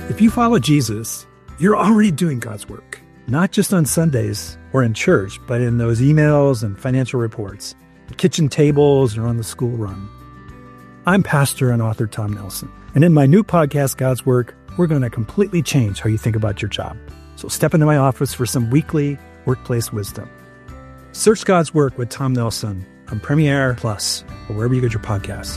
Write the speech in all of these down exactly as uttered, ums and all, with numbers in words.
If you follow Jesus, you're already doing God's work, not just on Sundays or in church, but in those emails and financial reports, the kitchen tables, or on the school run. I'm pastor and author Tom Nelson, and in my new podcast, God's Work, we're going to completely change how you think about your job. So step into my office for some weekly workplace wisdom. Search God's Work with Tom Nelson on Premiere Plus or wherever you get your podcasts.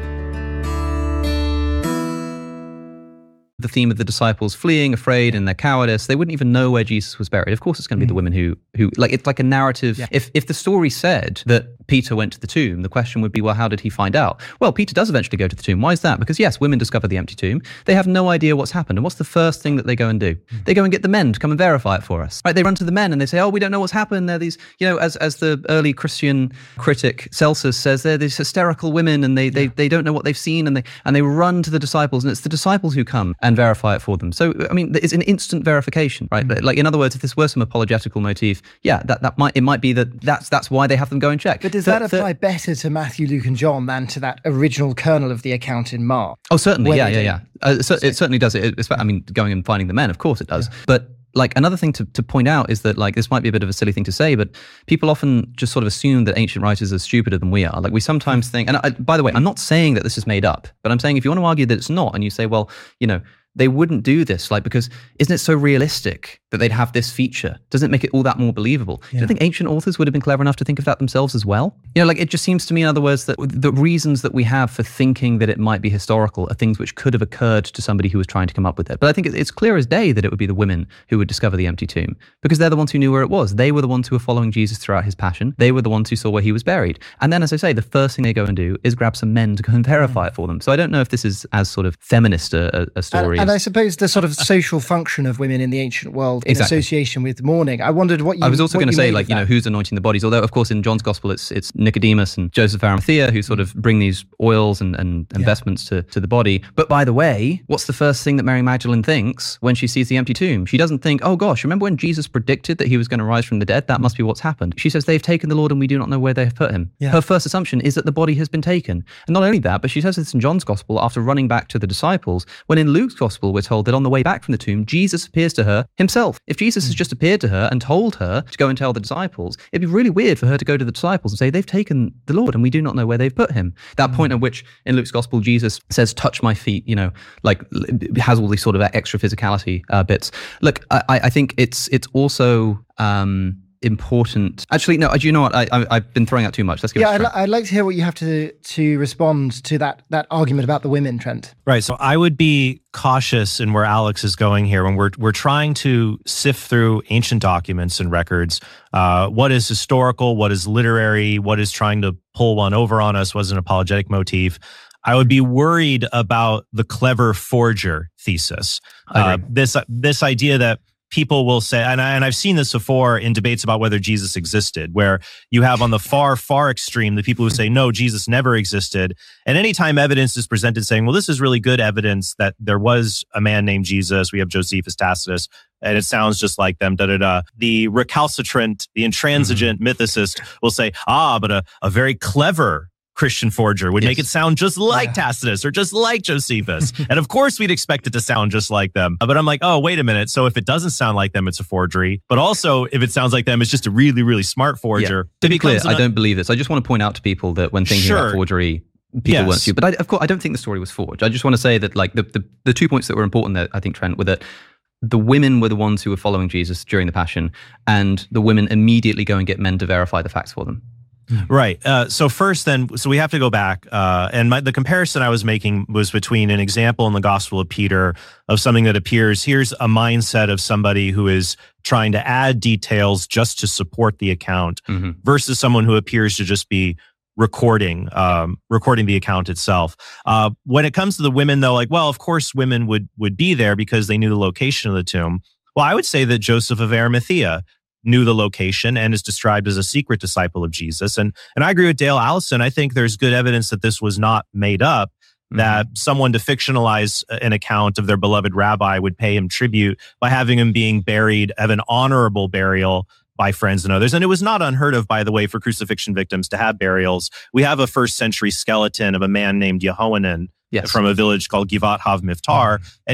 The theme of the disciples fleeing, afraid, and their cowardice, they wouldn't even know where Jesus was buried. Of course, it's going to be mm. the women who, who like, it's like a narrative. Yeah. If if the story said that Peter went to the tomb, the question would be, well, how did he find out? Well, Peter does eventually go to the tomb. Why is that? Because yes, women discover the empty tomb. They have no idea what's happened. And what's the first thing that they go and do? Mm. They go and get the men to come and verify it for us. Right? They run to the men and they say, oh, we don't know what's happened. They're these, you know, as as the early Christian critic Celsus says, they're these hysterical women and they yeah. they they don't know what they've seen, and they and they run to the disciples, and it's the disciples who come and verify it for them. So, I mean, it's an instant verification, right? Mm. Like, in other words, if this were some apologetical motif, yeah, that, that might it might be that that's that's why they have them go and check. But does the, that apply the, better to Matthew, Luke, and John than to that original kernel of the account in Mark? Oh, certainly, yeah, yeah, yeah. Uh, so, it certainly does. It, it's, I mean, going and finding the men, of course it does. Yeah. But like, another thing to, to point out is that, like, this might be a bit of a silly thing to say, but people often just sort of assume that ancient writers are stupider than we are. Like, we sometimes think, and I, by the way, I'm not saying that this is made up, but I'm saying if you want to argue that it's not, and you say, well, you know, they wouldn't do this, like, because isn't it so realistic that they'd have this feature? Doesn't it make it all that more believable? Yeah. Do you think ancient authors would have been clever enough to think of that themselves as well? You know, like, it just seems to me, in other words, that the reasons that we have for thinking that it might be historical are things which could have occurred to somebody who was trying to come up with it. But I think it's clear as day that it would be the women who would discover the empty tomb, because they're the ones who knew where it was. They were the ones who were following Jesus throughout his passion. They were the ones who saw where he was buried. And then, as I say, the first thing they go and do is grab some men to go and verify mm. it for them. So I don't know if this is as sort of feminist a, a story. And, and I suppose the sort of social function of women in the ancient world in exactly. association with mourning. I wondered what you I was also going to say, like, you that. know, who's anointing the bodies? Although, of course, in John's gospel, it's it's Nicodemus and Joseph of Arimathea who sort of bring these oils and, and, and yeah. vestments to, to the body. But by the way, what's the first thing that Mary Magdalene thinks when she sees the empty tomb? She doesn't think, oh gosh, remember when Jesus predicted that he was going to rise from the dead? That must be what's happened. She says, they've taken the Lord and we do not know where they have put him. Yeah. Her first assumption is that the body has been taken. And not only that, but she says this in John's gospel after running back to the disciples, when in Luke's gospel we're told that on the way back from the tomb, Jesus appears to her himself. If Jesus has just appeared to her and told her to go and tell the disciples, it'd be really weird for her to go to the disciples and say, they've taken the Lord and we do not know where they've put him. That point at which in Luke's gospel, Jesus says, touch my feet, you know, like, has all these sort of extra physicality uh, bits. Look, I, I think it's it's also um, important. Actually, no, do you know what? I, I, I've been throwing out too much. Let's give yeah, it a I'd, I'd like to hear what you have to to respond to that that argument about the women, Trent. Right. So I would be cautious in where Alex is going here when we're we're trying to sift through ancient documents and records. Uh, what is historical? What is literary? What is trying to pull one over on us? Was an apologetic motif? I would be worried about the clever forger thesis. Uh, this this idea that people will say, and, I, and I've seen this before in debates about whether Jesus existed, where you have on the far, far extreme the people who say, no, Jesus never existed. And anytime evidence is presented saying, well, this is really good evidence that there was a man named Jesus, we have Josephus Tacitus, and it sounds just like them, da da da. The recalcitrant, the intransigent mm-hmm. mythicist will say, ah, but a, a very clever Christian forger would yes. make it sound just like yeah. Tacitus or just like Josephus. And of course, we'd expect it to sound just like them. But I'm like, oh, wait a minute. So if it doesn't sound like them, it's a forgery. But also, if it sounds like them, it's just a really, really smart forger. Yeah. To be clear, I don't believe this. I just want to point out to people that when thinking sure. about forgery, people yes. weren't stupid. But I, of course, I don't think the story was forged. I just want to say that, like, the, the, the two points that were important there, I think, Trent, were that the women were the ones who were following Jesus during the Passion, and the women immediately go and get men to verify the facts for them. Right. Uh, so first then, so we have to go back. Uh, and my, the comparison I was making was between an example in the Gospel of Peter of something that appears, here's a mindset of somebody who is trying to add details just to support the account mm-hmm. versus someone who appears to just be recording, um, recording the account itself. Uh, when it comes to the women though, like, well, of course women would, would be there because they knew the location of the tomb. Well, I would say that Joseph of Arimathea knew the location and is described as a secret disciple of Jesus. And and I agree with Dale Allison. I think there's good evidence that this was not made up, mm-hmm. that someone to fictionalize an account of their beloved rabbi would pay him tribute by having him being buried, have an honorable burial by friends and others. And it was not unheard of, by the way, for crucifixion victims to have burials. We have a first century skeleton of a man named Yehohanan yes. from a village called Givat Hav Miftar. Mm-hmm. And